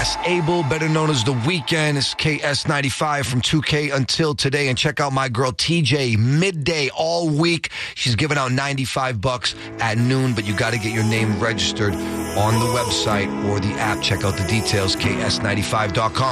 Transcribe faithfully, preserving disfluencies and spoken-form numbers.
Glass Abel, better known as The Weeknd. It's K S ninety-five from two K until today. And check out my girl T J midday all week. She's giving out ninety-five bucks at noon, but you got to get your name registered on the website or the app. Check out the details, K S ninety-five dot com.